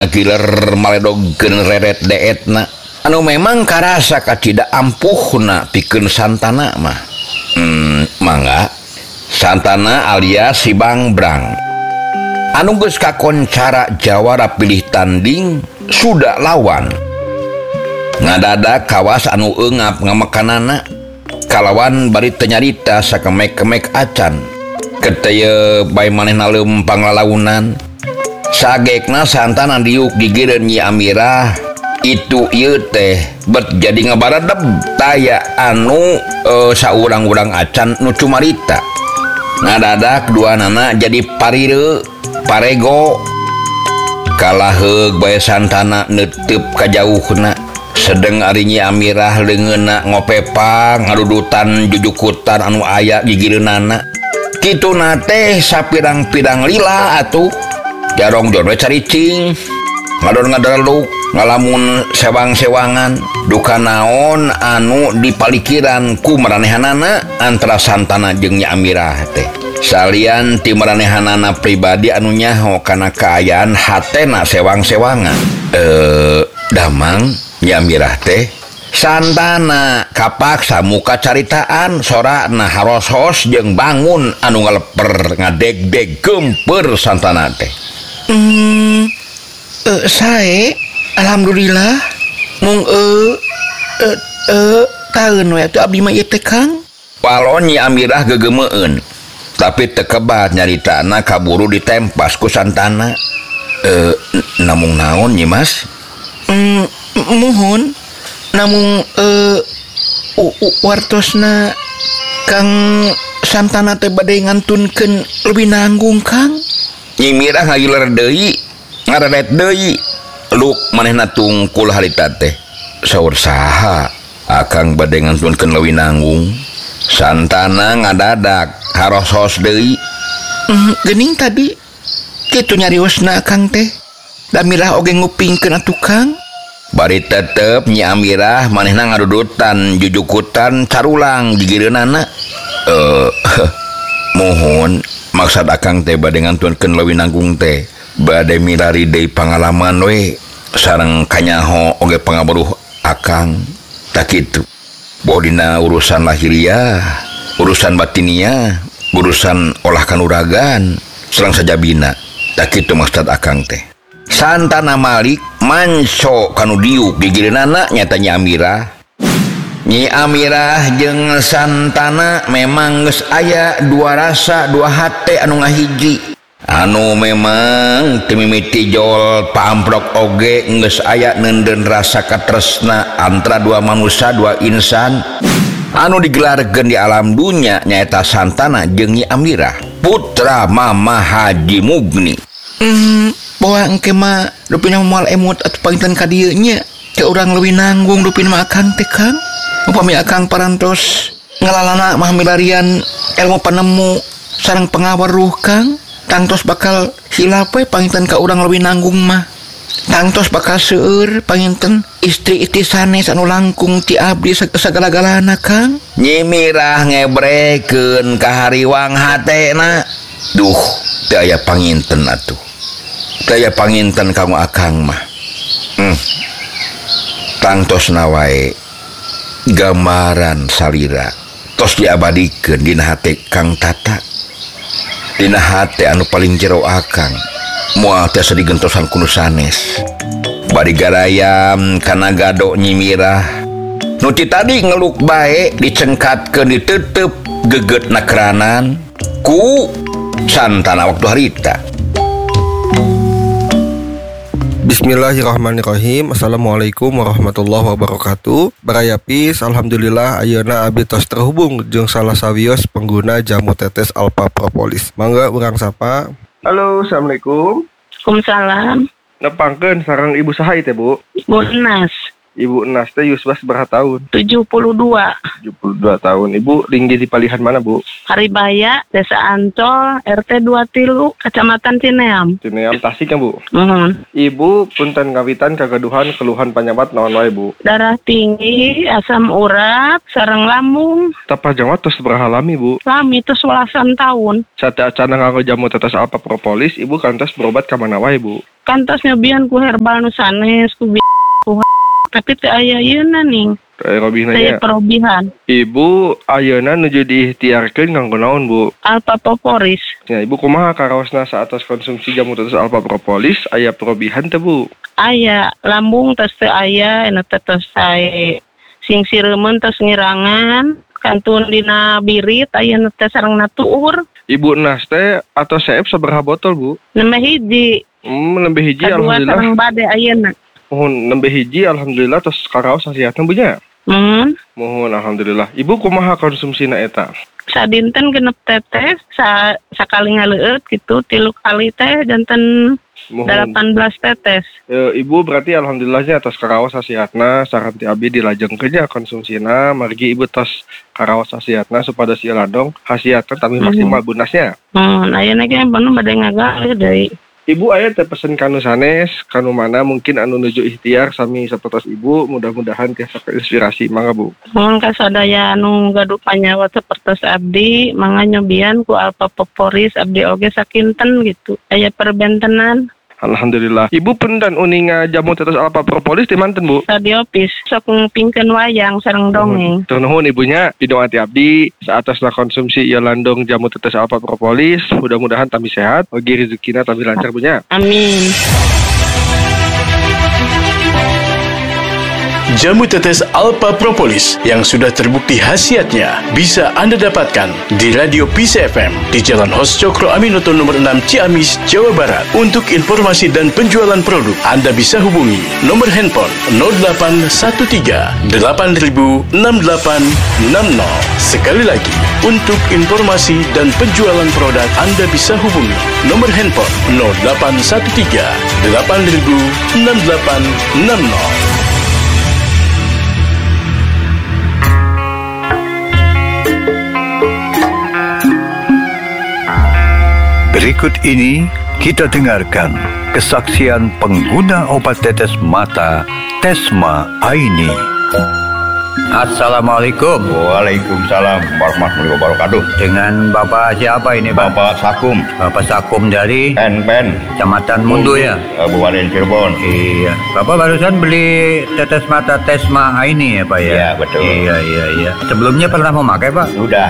giler maledogkeun reret deetna anu memang karasa kacida ampuhna pikeun santana mah. Mangga santana alias si Bangbrang anu geus kakoncara jawara pilih tanding sudah lawan ngadadak kawas anu eungap ngamekanana kalawan bari teu nyarita sakemek-kemek acan keteu bae manehna leumpang lalaunan sagekna santana diuk digireun Nyi Amirah itu ieu teh bet jadi ngabaradeb taya anu saurang-urang acan nu cumarita ngadadak duanana jadi parire parego kalaheug bae santana neuteup kajauhna sedeng ari Nyi Amirah leungeunna ngopepang ngadudutan jujukutan anu aya gigireunana kituna teh sapirang-pirang lila atuh jarong we caricing ngadon-ngadaluk ngalamun sewang-sewangan duka naon anu dipalikiran ku maranehanana antara santana jeung Nyi Amirah teh salian ti maranehanana pribadi anu nyaho kana kaayaan hatena sewang-sewangan. Damang Nyi Amirah teh santana kapaksa muka caritaan sorana harosos jeung bangun anu ngaleper ngadeg-deg gempeur santana teh. Sae alhamdulillah mung taeun we atuh abdi mah ieu teh Kang. Palon Nyi Amirah gegeumeueun tapi teu kebat nyaritana kaburu ditempas ku santana. Namung naon Nyi Mas? Muhun namung wartosna Kang santana teh bade ngantunkeun leuwih nanggung Kang. Nyi Mirah ngagiler deui ngaredet deui luk manehna tungkul harita teh saur saha akang bade ngantunkeun leuwih nanggung. Santana ngadadak harosos deui. Geuning tadi kitu nyariosna Kang teh da Mirah oge ngupingkeun atuh Kang. Bari tetep Nyi Amirah manehna ngadudutan jujukutan carulang gigireunana. Mohon maksud akang teh bade ngantunkeun leuwih nanggung teh bade milari deui pangalaman we sareng kanyaho oge pangaburuh akang tak kitu. Bodina urusan lahiriah, urusan batiniah, urusan olah kanuragan sareng sajabina tak kitu maksud akang teh. Santana Malik manso kanu diuk gigireunana nyata Nyi Amirah. Nyi Amirah jeung santana memang geus aya dua rasa dua hate anu ngahiji anu memang teu mimiti jol paamprok oge geus aya neundeun rasa katresna antara dua manusia dua insan anu digelarkeun di alam dunya nyaeta santana jeung Nyi Amirah putra Mama Haji Mugni. Bawa engke mah dupina moal emut atuh panginten ka dieu nya teu urang leuwih nanggung dupina mah akang teh Kang. Upami akang parantos ngalalana mah milarian ilmu panemu sareng pangaweruh Kang tangtos bakal hilap we panginten ka urang leuwih nanggung mah tangtos bakal seueur panginten istri-istri sanes anu langkung ti abdi sagala-galana Kang. Nyi Mirah ngebrekeun ka hariwang hatena. Duh teu aya panginten atuh daya panginten kamu akang mah. Tangtosna wae gambaran salira tos diabadikeun dina hate Kang Tata dina hate anu paling jero akang moal tiasa digentosan ku nu sanes bari garayam kana gado Nyi Mirah nu ti tadi ngeluk bae dicengkatkeun diteuteup gegetna keranan ku santana waktu harita. Bismillahirrahmanirrahim. Assalamualaikum warahmatullahi wabarakatuh. Barayapis, alhamdulillah ayeuna abdi tos terhubung jeung salah sawios pengguna jamu tetes Alpha Propolis. Mangga urang sapa. Halo, assalamualaikum. Waalaikumsalam. Nepangkeun sareng Ibu saha teh, Bu? Ibu Enas. Ibu Enas teh yusbas berapa tahun? 72. 72 tahun. Ibu tinggi di palihan mana, Bu? Haribaya, Desa Ancol, RT 23, Kecamatan Cineam. Cineam Tasik kan, Bu? Ibu punten ngawitan kagaduhan keluhan panyamat naon wae, Bu? Darah tinggi, asam urat, sareng lambung. Tapajang tos sabaraha lami, Bu? Lami tos 11 tahun. Sate acana nganggo jamu tetes Alpha Propolis, Ibu kantos berobat ka mana wae, Bu? kantos nyobian ku herbal nu sanes ku tapi teu aya yeuna ning. Robihna Saya nya. perobihan. Ibu ayeuna nuju diikhtiarkeun kanggo naon, Bu? Alpha Propolis. Ya, Ibu kumaha karaosna saatos konsumsi jamu tetes alpha propolis aya perobihan teu, Bu? Aya lambung tos teu aya, anu tos sae sing sireumeuh tos ngirangan, kantun dina birit aya nu teh sareng tuur. Ibu nas teh atau seep sabaraha botol, Bu? Nembe hiji, Nembe hiji kadua sareng alhamdulillah. bade ayeuna. Mohon nembe hiji alhamdulillah tos karaos hasiatna Bu nya. Mohon alhamdulillah. Ibu kumaha konsumsina eta? Sadinten genep tetes, sakali ngaleueut gitu, 3 kali teh janten Mohon. 18 tetes. Ibu berarti alhamdulillahnya atas karaos hasiatna saran ti abdi dilajengkeun nya konsumsina margi ibu tos karaos hasiatna supada si ladong hasiatna tapi maksimal bunasnya. Ayeuna ge bener bade ngagalih deui. Ibu aya teh pesen kanu sanes, kanu mana mungkin anu nuju ikhtiar sami sapertos ibu, mudah-mudahan tiasa inspirasi mangga Bu. Mohon kasadaya anu gaduh panyawa sapertos abdi, mangga nyobian ku Alpha Propolis abdi oge sakinten gitu. Aya perbentenan. Alhamdulillah. Ibu pendan uninga jamu tetes alpha propolis di manten Bu? Radiopis sok ngupingkeun wayang sareng dongeng. Tur nuhun ibunya pidoati abdi saatasna konsumsi ieu landong jamu tetes alpha propolis, mudah-mudahan tami sehat, oge rezekina tami lancar bunya. Amin. Jamu tetes Alpha Propolis yang sudah terbukti khasiatnya bisa Anda dapatkan di Radio Peace FM di Jalan Hos Cokro Aminoto nomor 6 Ciamis, Jawa Barat. Untuk informasi dan penjualan produk, Anda bisa hubungi nomor handphone 0813 8000 6860. Sekali lagi, untuk informasi dan penjualan produk, Anda bisa hubungi nomor handphone 0813 8000 6860. Berikut ini kita dengarkan kesaksian pengguna obat tetes mata Tesma Aini. Assalamualaikum. Waalaikumsalam warahmatullahi wabarakatuh. Dengan Bapak siapa ini, Pak? Bapak Sakum, Bapak Sakum dari Pen, Kecamatan Mundu ya? Kabupaten Cirebon. Iya. Bapak barusan beli tetes mata Tesma Aini ya, Pak ya? Iya, betul. Iya. Sebelumnya pernah memakai, Pak? Sudah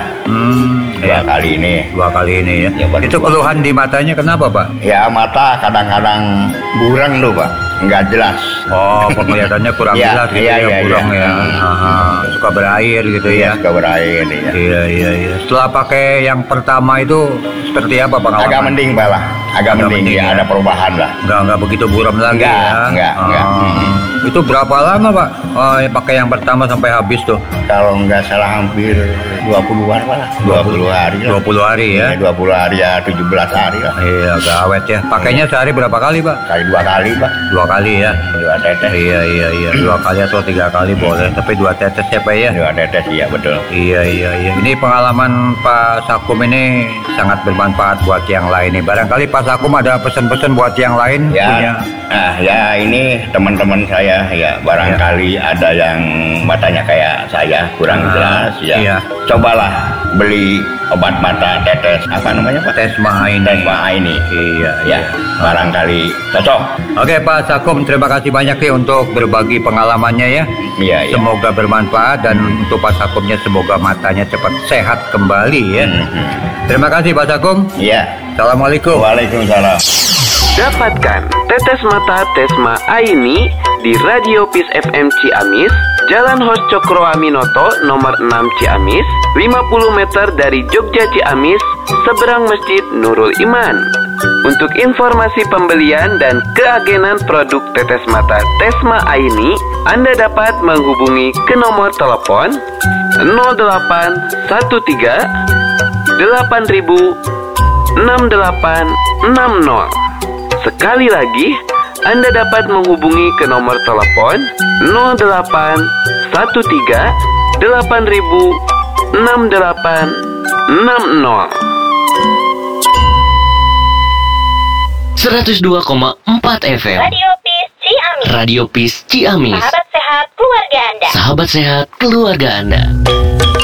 dua kali ini. 2 kali ini ya. Ya, baru Itu 2. keluhan di matanya kenapa, Pak? Ya mata kadang-kadang burang tuh Pak, nggak jelas. Oh, penglihatannya kurang Iya, jelas gitu iya, ya, iya, kurang iya. ya. Suka berair gitu ya. Suka berair ya. Iya. Setelah pakai yang pertama itu seperti apa pengalaman? Agak mending Pak lah, agak mending ya, ada perubahan lah. Enggak begitu buram lagi Enggak, ya. enggak. Itu berapa lama, Pak? Pakai yang pertama sampai habis tuh? Kalau nggak salah hampir 20-an Pak lah. 20 hari lah. 20 hari ya. 20 hari ya 17 hari lah. Iya, agak awet ya. Pakainya sehari berapa kali, Pak? Kali 2 kali Pak. 2 kali ya. 2 tetes. Iya. 2 kali atau 3 kali boleh, tapi 2 tetes ya, Pak ya. 2 tetes iya betul. Iya. Ini pengalaman Pak Sakum ini sangat bermanfaat buat yang lain nih. Barangkali Pak Sakum ada pesan-pesan buat yang lain punya. Ya ini teman-teman saya ya barangkali ada yang matanya kayak saya kurang jelas ya. Iya. Cobalah beli obat mata tetes apa namanya Pak? Tesma Aini. Tesma Aini. Iya. Barangkali cocok. Oke Pak Sakum, terima kasih banyak nih untuk berbagi pengalamannya ya. Iya. Semoga bermanfaat dan untuk Pak Sakumnya semoga matanya cepat sehat kembali ya. Terima kasih Pak Sakum. Iya. Assalamualaikum. Waalaikumsalam. Dapatkan tetes mata Tesma Aini di Radio Peace FM Ciamis, Jalan Hos Cokro Aminoto nomor 6 Ciamis, 50 meter dari Jogja Ciamis, seberang Masjid Nurul Iman. Untuk informasi pembelian dan keagenan produk tetes mata Tesma Aini, Anda dapat menghubungi ke nomor telepon 0813 8000 6860. Sekali lagi, Anda dapat menghubungi ke nomor telepon 0813 8000 6860. 102,4 FM Radio Peace Ciamis. Radio Peace Ciamis. Sahabat sehat keluarga Anda. Sahabat sehat keluarga Anda.